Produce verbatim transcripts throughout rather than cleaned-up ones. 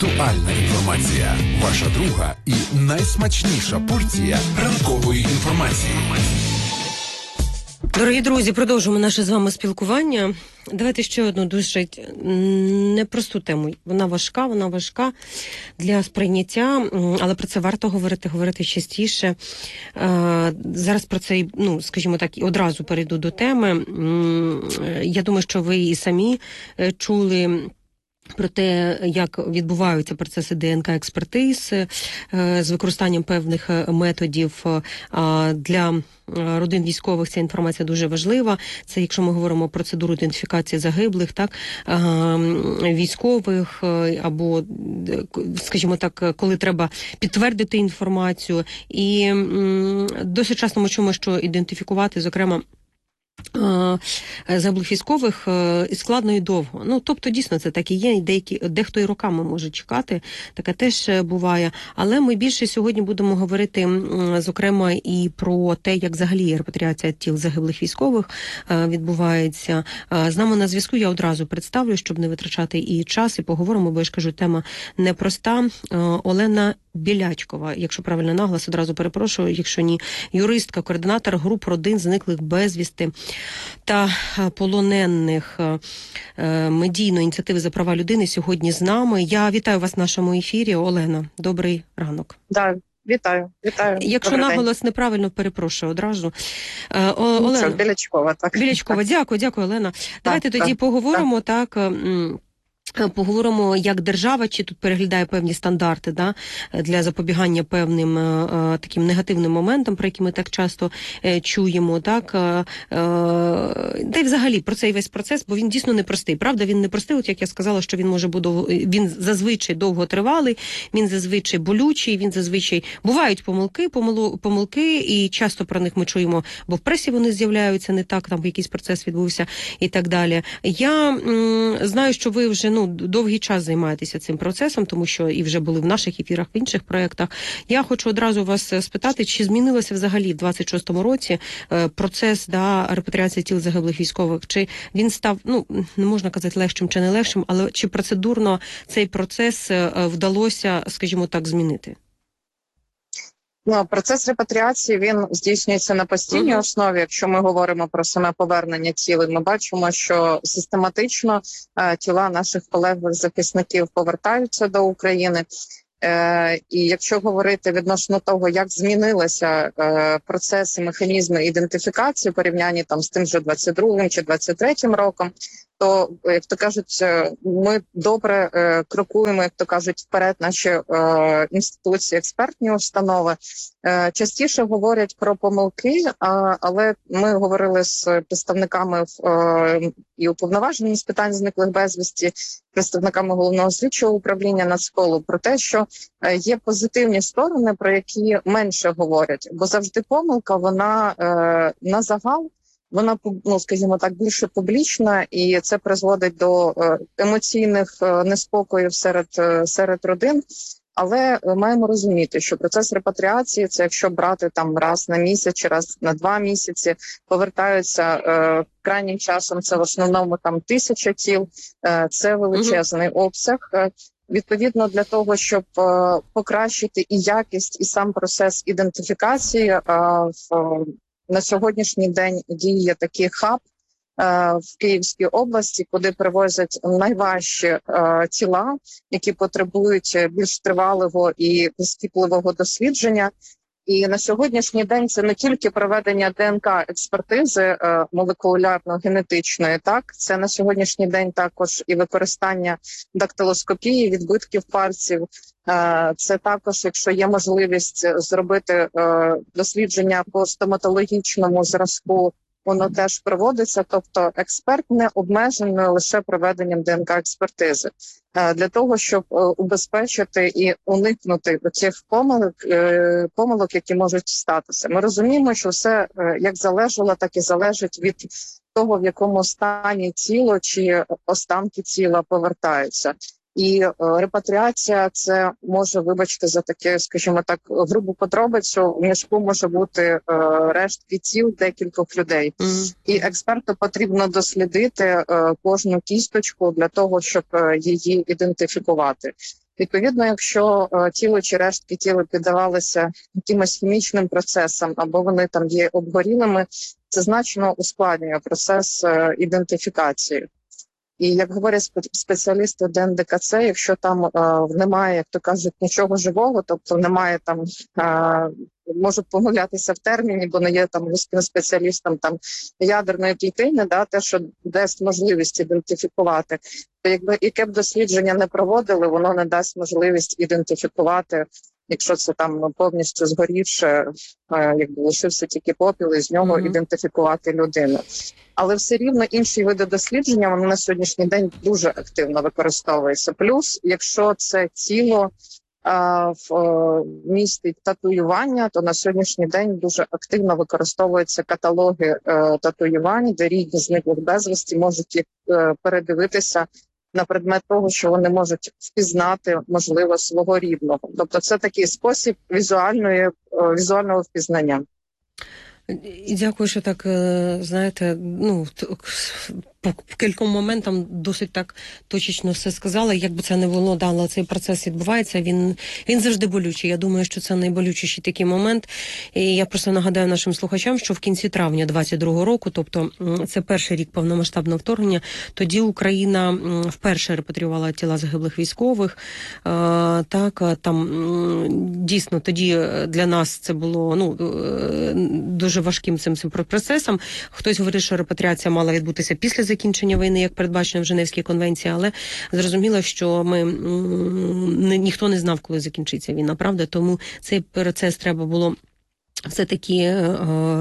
Актуальна інформація. Ваша друга і найсмачніша порція ранкової інформації. Дорогі друзі, продовжуємо наше з вами спілкування. Давайте ще одну дуже непросту тему. Вона важка, вона важка для сприйняття, але про це варто говорити, говорити частіше. Зараз про це, ну, скажімо так, одразу перейду до теми. Я думаю, що ви і самі чули про те, як відбуваються процеси ДНК-експертиз з використанням певних методів для родин військових. Ця інформація дуже важлива. Це, якщо ми говоримо про процедуру ідентифікації загиблих, так, військових, або, скажімо так, коли треба підтвердити інформацію. І досить часто ми чуємо, що ідентифікувати, зокрема, загиблих військових складно і довго. Ну, тобто, дійсно, це так і є. Деякі, дехто і роками може чекати, таке теж буває. Але ми більше сьогодні будемо говорити, зокрема, і про те, як взагалі репатріація тіл загиблих військових відбувається. З нами на зв'язку я одразу представлю, щоб не витрачати і час, і поговоримо, бо я ж кажу, тема непроста. Олена Білячкова, якщо правильно наголос, одразу перепрошую, якщо ні, юристка, координатор груп родин зниклих безвісти та полонених медійної ініціативи за права людини сьогодні з нами. Я вітаю вас в нашому ефірі. Олена, добрий ранок. Да, вітаю, вітаю. Якщо Добрий наголос день. неправильно, перепрошую одразу. О, Олена, Білячкова, так. Білячкова, дякую, дякую, Олена. Так, Давайте так, тоді так, поговоримо, так, так Поговоримо, як держава, чи тут переглядає певні стандарти, да, для запобігання певним е, таким негативним моментам, про які ми так часто е, чуємо, так, е, та й взагалі про цей весь процес, бо він дійсно непростий. Правда, він непростий, от як я сказала, що він може бути, він зазвичай довготривалий, він зазвичай болючий, він зазвичай, бувають помилки, помилу, помилки, і часто про них ми чуємо, бо в пресі вони з'являються не так, там якийсь процес відбувся і так далі. Я м, знаю, що ви вже, ну, довгий час займаєтеся цим процесом, тому що і вже були в наших ефірах, в інших проєктах. Я хочу одразу вас спитати, чи змінилося взагалі в двадцять шостому році процес, да, репатріації тіл загиблих військових? Чи він став, ну, не можна казати легшим чи не легшим, але чи процедурно цей процес вдалося, скажімо так, змінити? Ну, процес репатріації, він здійснюється на постійній uh-huh. основі. Якщо ми говоримо про саме повернення тіл, ми бачимо, що систематично е, тіла наших полеглих захисників повертаються до України. Е, і якщо говорити відносно того, як змінилися е, процеси, механізми ідентифікації в порівнянні там з тим же двадцять другим чи двадцять третім роком, то, як то кажуть, ми добре е, крокуємо, як то кажуть, вперед наші е, інституції, експертні установи. Е, частіше говорять про помилки, а, але ми говорили з представниками е, і уповноваженими з питань зниклих безвісті, представниками головного слідчого управління Нацполу про те, що е, є позитивні сторони, про які менше говорять. Бо завжди помилка, вона е, на загал, вона, ну, скажімо так, більше публічна, і це призводить до емоційних неспокоїв серед, серед родин. Але маємо розуміти, що процес репатріації, це якщо брати там раз на місяць чи раз на два місяці, повертаються е, крайнім часом, це в основному там тисяча тіл, е, це величезний mm-hmm. обсяг. Відповідно, для того, щоб е, покращити і якість, і сам процес ідентифікації, е, в на сьогоднішній день діє такий хаб е, в Київській області, куди привозять найважчі е, тіла, які потребують більш тривалого і прискіпливого дослідження. І на сьогоднішній день це не тільки проведення ДНК-експертизи е, молекулярно-генетичної, так, це на сьогоднішній день також і використання дактилоскопії, відбитків пальців. Е, це також, якщо є можливість зробити е, дослідження по стоматологічному зразку, воно теж проводиться, тобто експерт не обмежений лише проведенням ДНК-експертизи. Для того, щоб убезпечити і уникнути цих помилок, помилок, які можуть статися. Ми розуміємо, що все як залежало, так і залежить від того, в якому стані тіло чи останки тіла повертаються. І е, репатріація – це може, вибачте за таке, скажімо так, грубу подробицю, в мішку може бути е, рештки тіл декількох людей. Mm. І експерту потрібно дослідити е, кожну кісточку для того, щоб е, її ідентифікувати. Відповідно, якщо е, тіло чи рештки тіла піддавалися якимось хімічним процесам або вони там є обгорілими, це значно ускладнює процес е, ідентифікації. І як говорять спеціалісти Д Н Д К Ц, якщо там е, немає, як то кажуть, нічого живого, тобто немає там, е, можуть помилятися в терміні, бо не є там вузьким спеціалістом там ядерної клітини, да, те, що дасть можливість ідентифікувати, то якби яке б дослідження не проводили, воно не дасть можливість ідентифікувати, якщо це там повністю згорівши, е, якби лишився тільки попіл, і з нього mm-hmm. ідентифікувати людину. Але все рівно інші види дослідження, вони на сьогоднішній день дуже активно використовуються. Плюс, якщо це тіло а, в, а, містить татуювання, то на сьогоднішній день дуже активно використовуються каталоги а, татуювань, де рідні зниклих безвісті можуть їх а, передивитися на предмет того, що вони можуть впізнати, можливо, свого рідного. Тобто це такий спосіб візуальної, візуального впізнання. Дякую, що так, знаєте, ну, по кільком моментам досить так точечно все сказала. Як би це не було, да, але цей процес відбувається, він, він завжди болючий. Я думаю, що це найболючіший такий момент. І я просто нагадаю нашим слухачам, що в кінці травня двадцять другого року, тобто це перший рік повномасштабного вторгнення, тоді Україна вперше репатріювала тіла загиблих військових. Так, там дійсно тоді для нас це було, ну, дуже важким цим, цим процесом. Хтось говорить, що репатріація мала відбутися після закінчення війни, як передбачено в Женевській конвенції, але зрозуміло, що ми ні, ніхто не знав, коли закінчиться війна, правда? Тому цей процес треба було все-таки е,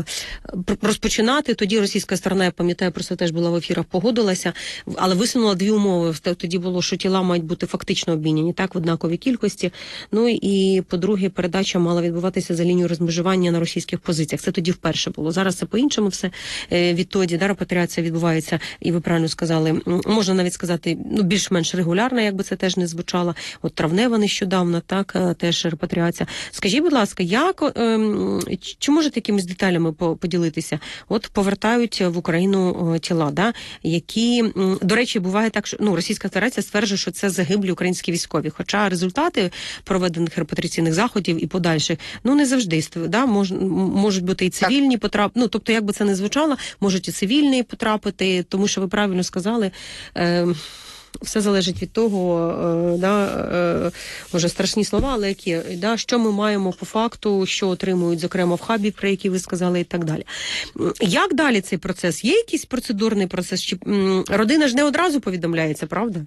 розпочинати. Тоді російська сторона, я пам'ятаю, просто теж була в ефірах, погодилася, але висунула дві умови. Тоді було, що тіла мають бути фактично обміняні, так, в однаковій кількості. Ну і, по-друге, передача мала відбуватися за лінією розмежування на російських позиціях. Це тоді вперше було. Зараз це по-іншому все. Відтоді, да, репатріація відбувається, і ви правильно сказали, можна навіть сказати, ну, більш-менш регулярна, якби це теж не звучало. От травнева нещодавно, так, теж репатріація. Скажіть, будь ласка, як... Ем, чи можете якимись деталями поділитися? От повертають в Україну тіла, да, які, до речі, буває так, що, ну, Російська Федерація стверджує, що це загиблі українські військові, хоча результати проведених репатріаційних заходів і подальших, ну, не завжди, да, мож, можуть бути і цивільні потрапити, ну, тобто, як би це не звучало, можуть і цивільні потрапити, тому що ви правильно сказали, е, все залежить від того, е, да, е, може страшні слова, але які, да, що ми маємо по факту, що отримують, зокрема, в хабі, про які ви сказали, і так далі. Як далі цей процес? Є якийсь процедурний процес? Чи м, родина ж не одразу повідомляється, правда?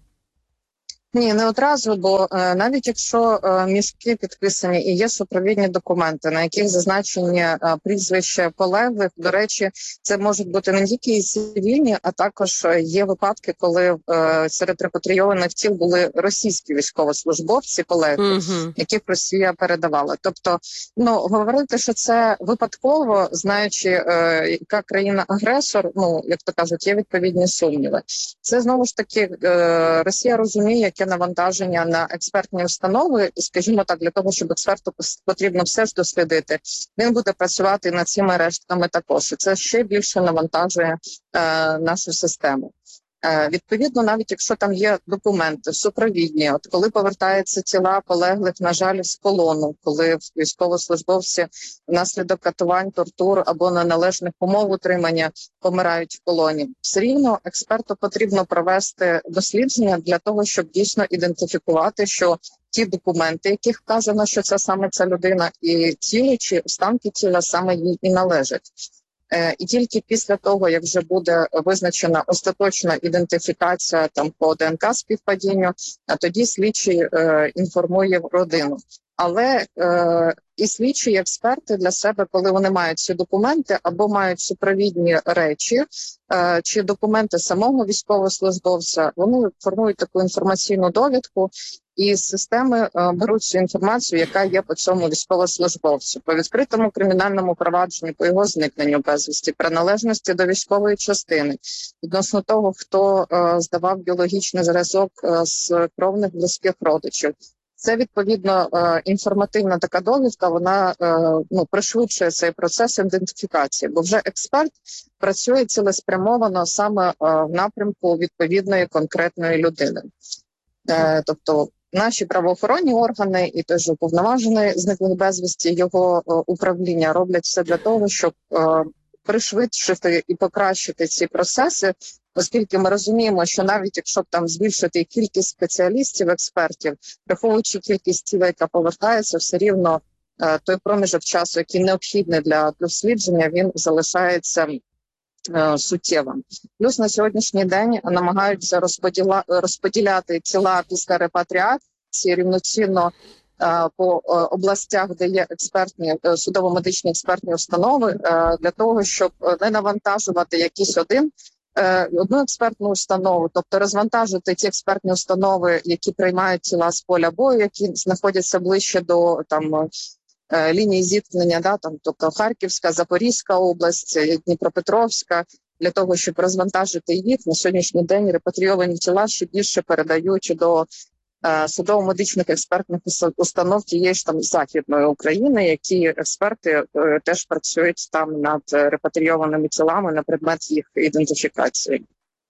Ні, не одразу, бо е, навіть якщо е, містки підписані і є супровідні документи, на яких зазначені е, прізвища полеглих, до речі, це можуть бути не тільки і цивільні, а також є випадки, коли е, серед репатрійованих тіл були російські військовослужбовці полеглих, uh-huh. яких Росія передавала. Тобто, ну, говорити, що це випадково, знаючи, е, яка країна-агресор, ну, як то кажуть, є відповідні сумніви. Це, знову ж таки, е, Росія розуміє, яке навантаження на експертні установи, і, скажімо так, для того, щоб експерту потрібно все ж дослідити, він буде працювати над цими рештками також. І це ще більше навантажує е, нашу систему. Е, відповідно, навіть якщо там є документи супровідні, от коли повертаються тіла полеглих, на жаль, з полону, коли військовослужбовці внаслідок катувань, тортур або неналежних умов утримання помирають в полоні, все рівно експерту потрібно провести дослідження для того, щоб дійсно ідентифікувати, що ті документи, яких вказано, що це саме ця людина, і тіло чи останки тіла саме їй і належать. І тільки після того, як вже буде визначена остаточна ідентифікація там по Д Н К співпадінню, а тоді слідчий е, інформує родину. Але е, і слідчі, і експерти для себе, коли вони мають ці документи або мають супровідні речі, е, чи документи самого військовослужбовця, вони формують таку інформаційну довідку, і з системи е, беруть цю інформацію, яка є по цьому військовослужбовцю, по відкритому кримінальному провадженню, по його зникненню безвісті, приналежності до військової частини, відносно того, хто е, здавав біологічний зразок е, з кровних близьких родичів. Це, відповідно, е, інформативна така довідка, вона е, ну, пришвидшує цей процес ідентифікації, бо вже експерт працює цілеспрямовано саме е, в напрямку відповідної конкретної людини. Тобто наші правоохоронні органи і той же уповноважений зниклих безвісті, його е, управління роблять все для того, щоб е, пришвидшити і покращити ці процеси, оскільки ми розуміємо, що навіть якщо б там збільшити кількість спеціалістів, експертів, враховуючи кількість тіла, яка повертається, все рівно е, той проміжок часу, який необхідний для дослідження, він залишається е, суттєвим. Плюс на сьогоднішній день намагаються розподіла, розподіляти тіла після репатріації рівноцінно е, по е, областях, де є експертні е, судово-медичні експертні установи, е, для того, щоб не навантажувати якийсь один одну експертну установу, тобто розвантажити ті експертні установи, які приймають тіла з поля бою, які знаходяться ближче до там лінії зіткнення, да, там, тобто Харківська, Запорізька область, Дніпропетровська, для того, щоб розвантажити їх. На сьогоднішній день репатрійовані тіла ще більше передають до судово-медичних експертних установ тієї ж там Західної України, які експерти е, теж працюють там над репатрійованими тілами на предмет їх ідентифікації.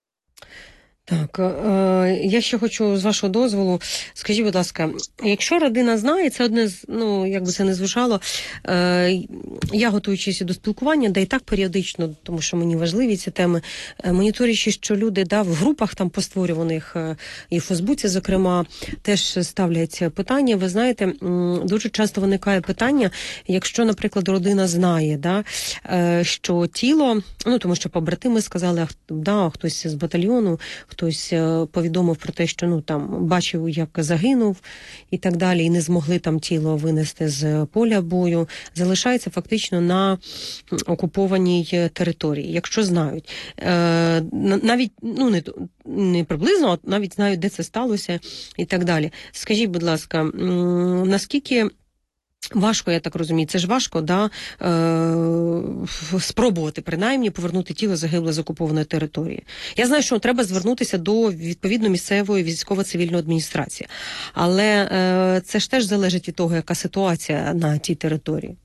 Так, е, я ще хочу, з вашого дозволу, скажіть, будь ласка, якщо родина знає, це одне з, ну, як би це не звучало, е, я, готуючись до спілкування, да і так періодично, тому що мені важливі ці теми, е, моніторячи, що люди, да, в групах там постворюваних, е, і в Фейсбуці, зокрема, теж ставлять питання. Ви знаєте, м, дуже часто виникає питання, якщо, наприклад, родина знає, да, е, що тіло, ну, тому що побратими сказали, да, хтось з батальйону, хтось повідомив про те, що ну там бачив, як загинув і так далі, і не змогли там тіло винести з поля бою, залишається фактично на окупованій території, якщо знають. Е, навіть, ну не, не приблизно, а навіть знають, де це сталося і так далі. Скажіть, будь ласка, наскільки важко, я так розумію, це ж важко, да, е- спробувати, принаймні, повернути тіло загибле з окупованої території. Я знаю, що треба звернутися до, відповідно, місцевої військово-цивільної адміністрації. Але е- це ж теж залежить від того, яка ситуація на тій території.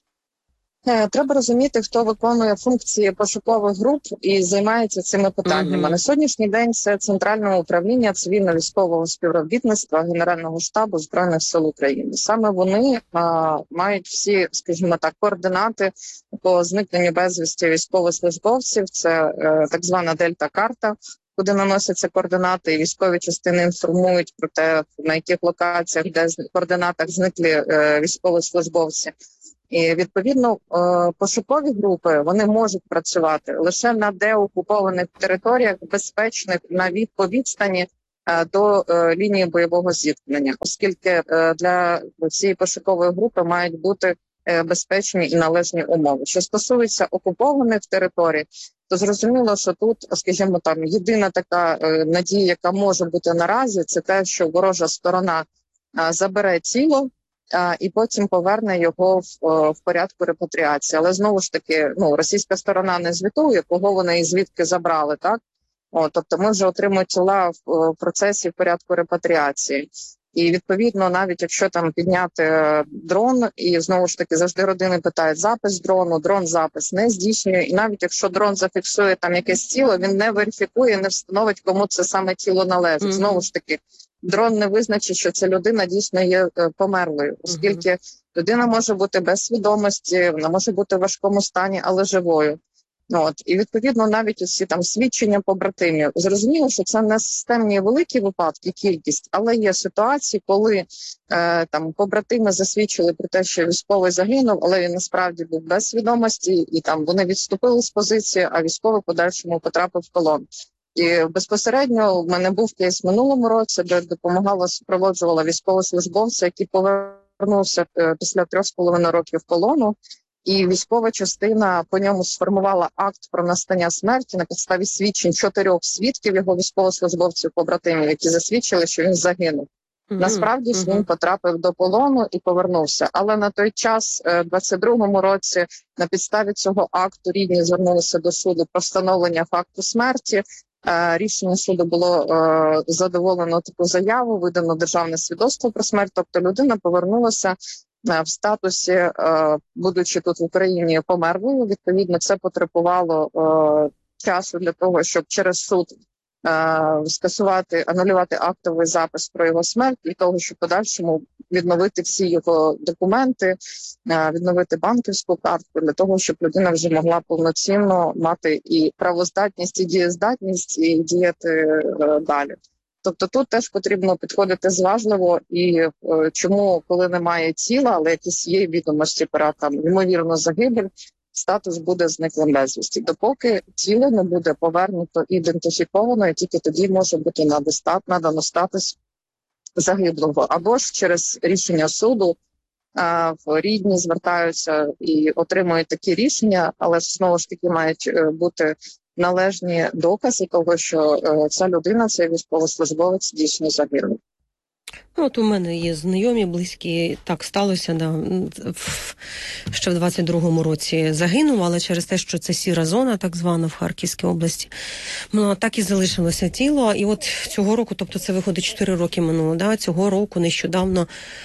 Треба розуміти, хто виконує функції пошукових груп і займається цими питаннями. Uh-huh. На сьогоднішній день це Центральне управління цивільно-військового співробітництва Генерального штабу Збройних сил України. Саме вони а, мають всі, скажімо так, координати по зникненню безвісті військовослужбовців. Це е, так звана дельта-карта, куди наносяться координати, і військові частини інформують про те, на яких локаціях, де в координатах зниклі е, військовослужбовці. І, відповідно, пошукові групи, вони можуть працювати лише на деокупованих територіях, безпечних на від, по відстані до лінії бойового зіткнення, оскільки для цієї пошукової групи мають бути безпечні і належні умови. Що стосується окупованих територій, то зрозуміло, що тут, скажімо, там єдина така надія, яка може бути наразі, це те, що ворожа сторона забере тіло, А, і потім поверне його в, в порядку репатріації. Але знову ж таки, ну, російська сторона не звітує, кого вони і звідки забрали, так? О, тобто ми вже отримуємо тіла в, в процесі в порядку репатріації. І, відповідно, навіть якщо там підняти дрон, і знову ж таки завжди родини питають запис дрону, дрон запис не здійснює. І навіть якщо дрон зафіксує там якесь тіло, він не верифікує, не встановить, кому це саме тіло належить. Mm-hmm. Знову ж таки, дрон не визначить, що ця людина дійсно є померлою, оскільки uh-huh. людина може бути без свідомості, вона може бути в важкому стані, але живою. От. І, відповідно, навіть усі там свідчення побратимів. Зрозуміло, що це не системні великі випадки, кількість, але є ситуації, коли е, там побратими засвідчили про те, що військовий загинув, але він насправді був без свідомості, і там вони відступили з позиції, а військовий подальшому потрапив в полон. І безпосередньо в мене був кейс в минулому році, де допомагала, супроводжувала військовослужбовця, який повернувся після трьох з половиною років полону, і військова частина по ньому сформувала акт про настання смерті на підставі свідчень чотирьох свідків його військовослужбовців-побратимів, які засвідчили, що він загинув. Mm-hmm. Насправді ж mm-hmm. він потрапив до полону і повернувся. Але на той час, в двадцять другому році, на підставі цього акту рідні звернулися до суду про встановлення факту смерті. Рішення суду було е, задоволено таку заяву, видано державне свідоцтво про смерть, тобто людина повернулася е, в статусі, е, будучи тут в Україні померлою. Відповідно, це потребувало е, часу для того, щоб через суд скасувати, анулювати актовий запис про його смерть для того, щоб в подальшому відновити всі його документи, відновити банківську картку для того, щоб людина вже могла повноцінно мати і правоздатність, і дієздатність, і діяти далі. Тобто тут теж потрібно підходити зважливо, і чому, коли немає тіла, але якісь є відомості про там ймовірно загибель, статус буде зниклим безвісті. Допоки тіло не буде повернуто і ідентифіковано, і тільки тоді може бути надано статус загиблого. Або ж через рішення суду в рідні звертаються і отримують такі рішення, але знову ж таки мають бути належні докази того, що ця людина, цей військовослужбовець дійсно загинув. Ну, от у мене є знайомі, близькі, так сталося, да, ще в двадцять другому році загинув, але через те, що це сіра зона, так звана, в Харківській області, ну, так і залишилося тіло. І от цього року, тобто це виходить чотири роки минуло, да, цього року нещодавно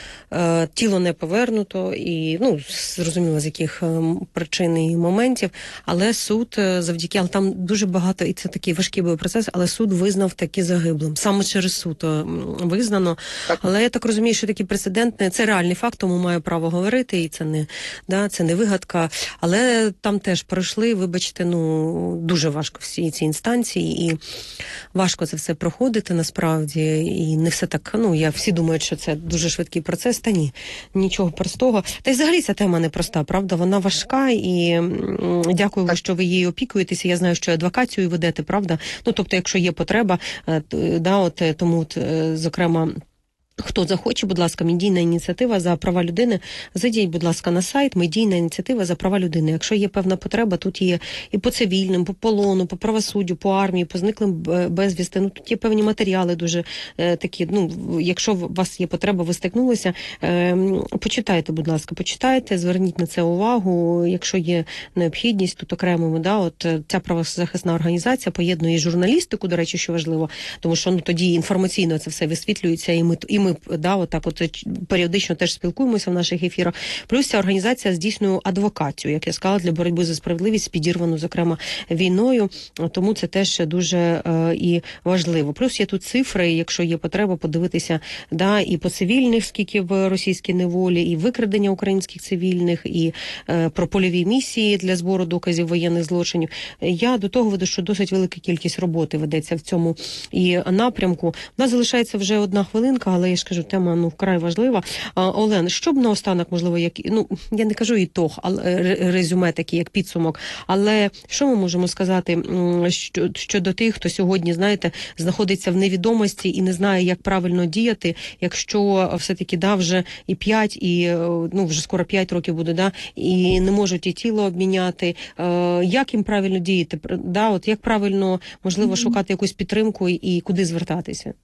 е, тіло не повернуто, і, ну, зрозуміло, з яких причин і моментів, але суд завдяки, але там дуже багато, і це такий важкий був процес, але суд визнав таки загиблим. Саме через суд визнано. Але я так розумію, що такий прецедент, це реальний факт, тому маю право говорити, і це не, да, це не вигадка. Але там теж пройшли, вибачте, ну, дуже важко всі ці інстанції, і важко це все проходити насправді, і не все так, ну, я всі думають, що це дуже швидкий процес, та ні, нічого простого. Та й взагалі ця тема непроста, правда, вона важка, і дякую, ви, що ви її опікуєтеся, я знаю, що адвокацію ведете, правда, ну, тобто, якщо є потреба, да, от, тому, зокрема, хто захоче, будь ласка, медійна ініціатива за права людини, зайдіть, будь ласка, на сайт медійна ініціатива за права людини. Якщо є певна потреба, тут є і по цивільним, по полону, по правосуддю, по армії, по зниклим безвісти. Ну, тут є певні матеріали дуже е, такі, ну, якщо у вас є потреба, ви стикнулися, е, почитайте, будь ласка, почитайте, зверніть на це увагу, якщо є необхідність, тут окремому, да, от ця правозахисна організація поєднує журналістику, до речі, що важливо, тому що, ну, тоді інформаційно це все висвітлюється, і ми, і ми, да, отак от періодично теж спілкуємося в наших ефірах. Плюс ця організація здійснює адвокацію, як я сказала, для боротьби за справедливість, підірвану, зокрема, війною. Тому це теж дуже е, і важливо. Плюс є тут цифри, якщо є потреба подивитися, да, і по цивільних, скільки в російській неволі, і викрадення українських цивільних, і е, про польові місії для збору доказів воєнних злочинів. Я до того веду, що досить велика кількість роботи ведеться в цьому і напрямку. У нас залишається вже одна хвилинка, але я ж кажу, тема, ну, вкрай важлива. А, Олен, що б наостанок, можливо, як, ну, я не кажу ітог, але резюме такий, як підсумок, але що ми можемо сказати що, щодо тих, хто сьогодні, знаєте, знаходиться в невідомості і не знає, як правильно діяти, якщо все-таки, да, вже і п'ять, і, ну, вже скоро п'ять років буде, да, і не можуть і тіло обміняти, як їм правильно діяти, да, от як правильно, можливо, шукати якусь підтримку і куди звертатися?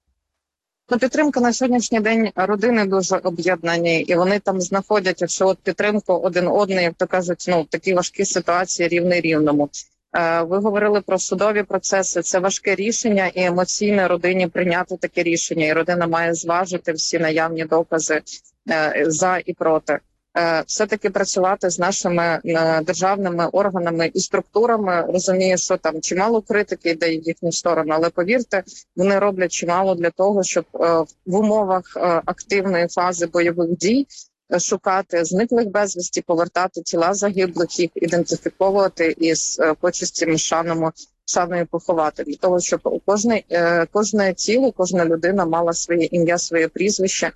Ну, підтримка на сьогоднішній день, родини дуже об'єднані, і вони там знаходять, якщо от підтримку один одний, як то кажуть, ну, в такій важкій ситуації рівний рівному. Е, ви говорили про судові процеси, це важке рішення, і емоційно родині прийняти таке рішення, і родина має зважити всі наявні докази е, за і проти. Все-таки працювати з нашими державними органами і структурами. Розумію, що там чимало критики йде в їхню сторону, але повірте, вони роблять чимало для того, щоб в умовах активної фази бойових дій шукати зниклих безвісті, повертати тіла загиблих, їх ідентифіковувати і з почестями шаному, шаною поховати. Для того, щоб кожне, кожне тіло, кожна людина мала своє ім'я, своє прізвище.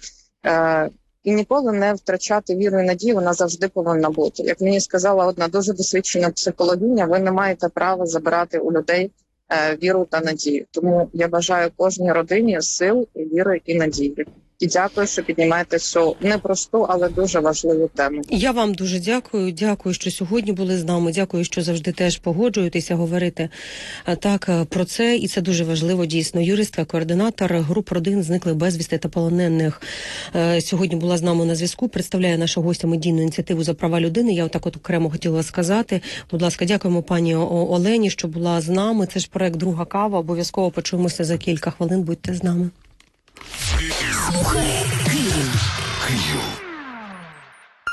І ніколи не втрачати віру і надію, вона завжди повинна бути. Як мені сказала одна дуже досвідчена психологиня, ви не маєте права забирати у людей е, віру та надію. Тому я бажаю кожній родині сил, віри і надії. І дякую, що піднімаєте цю непросту, але дуже важливу тему. Я вам дуже дякую. Дякую, що сьогодні були з нами. Дякую, що завжди теж погоджуєтеся говорити так про це. І це дуже важливо, дійсно. Юристка, координатор груп родин зниклих безвісти та полонених сьогодні була з нами на зв'язку. Представляє наша гостя медійну ініціативу за права людини. Я отак от окремо хотіла сказати. Будь ласка, дякуємо пані Олені, що була з нами. Це ж проект «Друга кава». Обов'язково почуємося за кілька хвилин. Будьте з нами. Київ.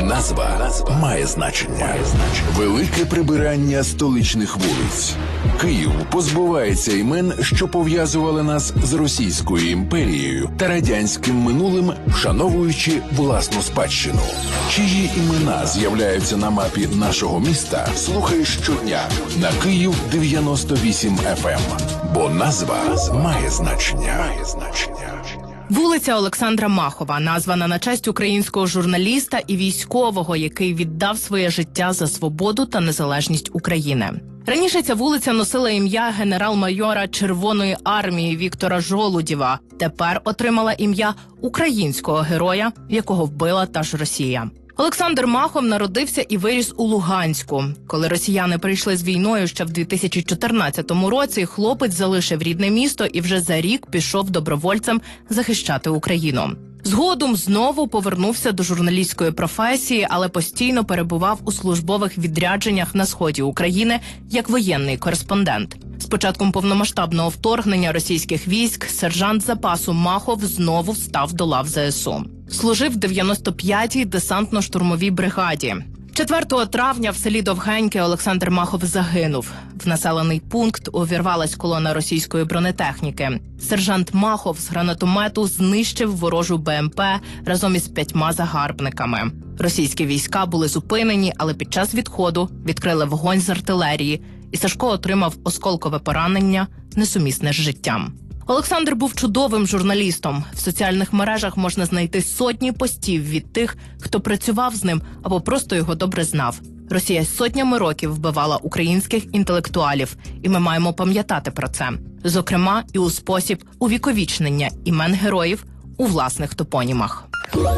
Назва має значення. Велике прибирання столичних вулиць. Київ позбувається імен, що пов'язували нас з Російською імперією та радянським минулим, вшановуючи власну спадщину. Чиї імена з'являються на мапі нашого міста, слухай щодня на Київ дев'яносто вісім еф ем. Бо назва має значення. Має значення. Вулиця Олександра Махова названа на честь українського журналіста і військового, який віддав своє життя за свободу та незалежність України. Раніше ця вулиця носила ім'я генерал-майора Червоної армії Віктора Жолудєва. Тепер отримала ім'я українського героя, якого вбила та ж Росія. Олександр Махов народився і виріс у Луганську. Коли росіяни прийшли з війною ще в дві тисячі чотирнадцятому році, хлопець залишив рідне місто і вже за рік пішов добровольцем захищати Україну. Згодом знову повернувся до журналістської професії, але постійно перебував у службових відрядженнях на сході України як воєнний кореспондент. З початком повномасштабного вторгнення російських військ сержант запасу Махов знову став до лав зе ес у. Служив в дев'яносто п'ятій десантно-штурмовій бригаді. четвертого травня в селі Довгеньке Олександр Махов загинув. В населений пункт увірвалась колона російської бронетехніки. Сержант Махов з гранатомету знищив ворожу бе ем пе разом із п'ятьма загарбниками. Російські війська були зупинені, але під час відходу відкрили вогонь з артилерії, і Сашко отримав осколкове поранення, несумісне з життям. Олександр був чудовим журналістом. В соціальних мережах можна знайти сотні постів від тих, хто працював з ним або просто його добре знав. Росія сотнями років вбивала українських інтелектуалів, і ми маємо пам'ятати про це. Зокрема, і у спосіб увіковічнення імен героїв у власних топонімах.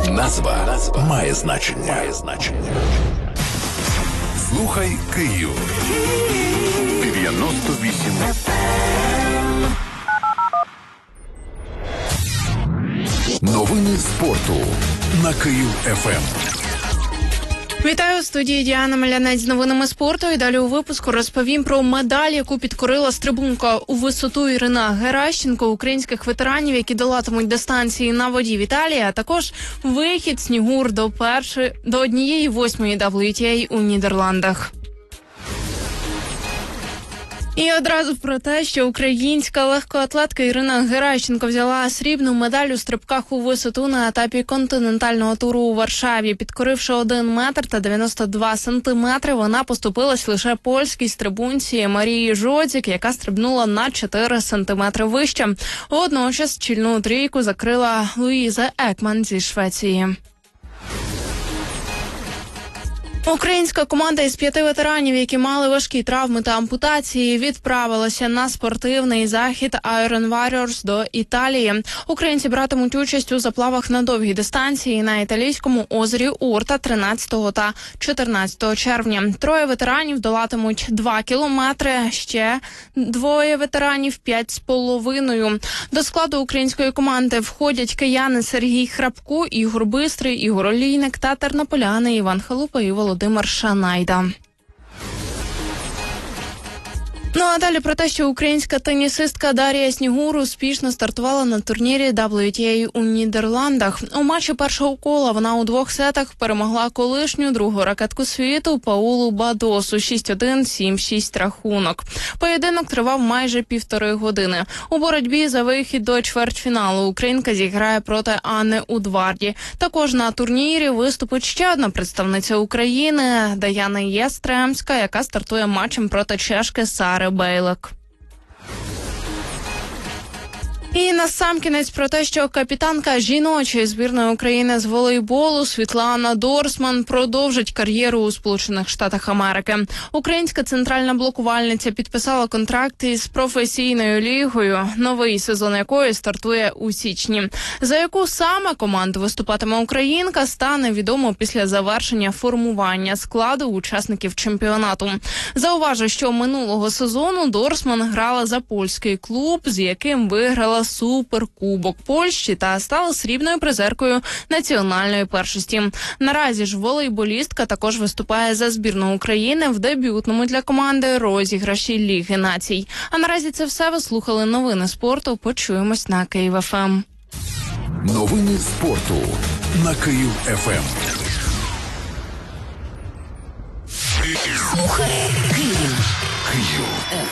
Назва має значення. Має значення. Слухай Київ. дев'яносто вісім еф ем. Новини спорту на Київ еф ем. Вітаю, у студії Діана Малянець з новинами спорту. І далі у випуску розповім про медаль, яку підкорила стрибунка у висоту Ірина Геращенко, українських ветеранів, які долатимуть дистанції на воді в Італії, а також вихід Снігур до першої, до однієї восьмої дабл ю ті ей у Нідерландах. І одразу про те, що українська легкоатлетка Ірина Геращенко взяла срібну медаль у стрибках у висоту на етапі континентального туру у Варшаві. Підкоривши один метр та дев'яносто два сантиметри, вона поступилась лише польській стрибунці Марії Жодзік, яка стрибнула на чотири сантиметри вище. Водночас чільну трійку закрила Луїза Екман зі Швеції. Українська команда із п'яти ветеранів, які мали важкі травми та ампутації, відправилася на спортивний захід Iron Warriors до Італії. Українці братимуть участь у заплавах на довгій дистанції на італійському озері Урта тринадцятого та чотирнадцятого червня. Троє ветеранів долатимуть два кілометри, ще двоє ветеранів – п'ять з половиною. До складу української команди входять кияни Сергій Храпко, Ігор Бистрий, Ігор Олійник та тернополяни Іван Халупа і Володимир Володимир Шанайда. Ну а далі про те, що українська тенісистка Дар'я Снігур успішно стартувала на турнірі дабл ю ті ей у Нідерландах. У матчі першого кола вона у двох сетах перемогла колишню другу ракетку світу Паулу Бадосу шість один, сім шість рахунок. Поєдинок тривав майже півтори години. У боротьбі за вихід до чвертьфіналу українка зіграє проти Анни Удварді. Також на турнірі виступить ще одна представниця України Даяна Єстремська, яка стартує матчем проти чешки Сари Бейлек. І насамкінець про те, що капітанка жіночої збірної України з волейболу Світлана Дорсман продовжить кар'єру у Сполучених Штатах Америки. Українська центральна блокувальниця підписала контракт із професійною лігою, новий сезон якої стартує у січні. За яку саме команду виступатиме українка, стане відомо після завершення формування складу учасників чемпіонату. Зауважу, що минулого сезону Дорсман грала за польський клуб, з яким виграла суперкубок Польщі та стала срібною призеркою національної першості. Наразі ж волейболістка також виступає за збірну України в дебютному для команди розіграші Ліги націй. А наразі це все. Ви слухали новини спорту. Почуємось на Київ еф ем. Новини спорту на Київ еф ем.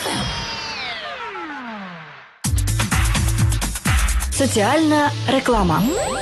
Соціальна реклама.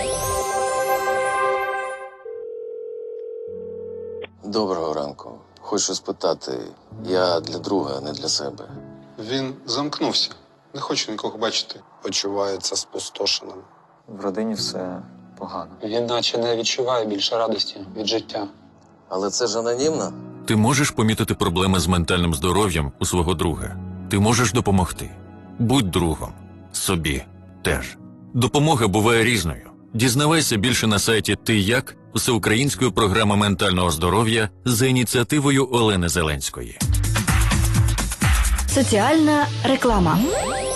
Доброго ранку. Хочу спитати, я для друга, не для себе. Він замкнувся. Не хоче нікого бачити. Почувається спустошеним. В родині все погано. Він наче не відчуває більше радості від життя. Але це ж анонімно? Ти можеш помітити проблеми з ментальним здоров'ям у свого друга. Ти можеш допомогти. Будь другом. Собі теж. Допомога буває різною. Дізнавайся більше на сайті «Ти як» всеукраїнської програми ментального здоров'я за ініціативою Олени Зеленської. Соціальна реклама.